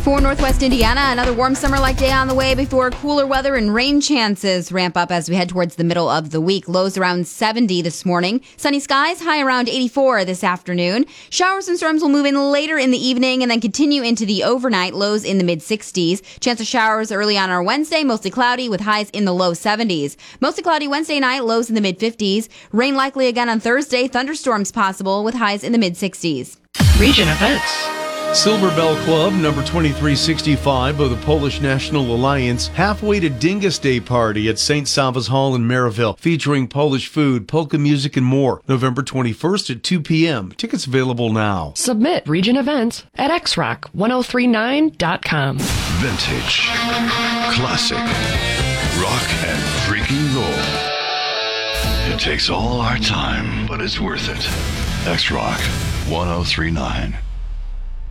For Northwest Indiana, another warm summer-like day on the way before cooler weather and rain chances ramp up as we head towards the middle of the week. Lows around 70 this morning. Sunny skies, high around 84 this afternoon. Showers and storms will move in later in the evening and then continue into the overnight. Lows in the mid-60s. Chance of showers early on our Wednesday, mostly cloudy with highs in the low 70s. Mostly cloudy Wednesday night, lows in the mid-50s. Rain likely again on Thursday. Thunderstorms possible with highs in the mid-60s. Region events. Silver Bell Club, number 2365 of the Polish National Alliance, halfway to Dingus Day party at St. Sava's Hall in Maryville, featuring Polish food, polka music, and more. November 21st at 2 p.m. Tickets available now. Submit region events at xrock1039.com. Vintage, classic, rock and freaking roll. It takes all our time, but it's worth it. X-Rock 1039.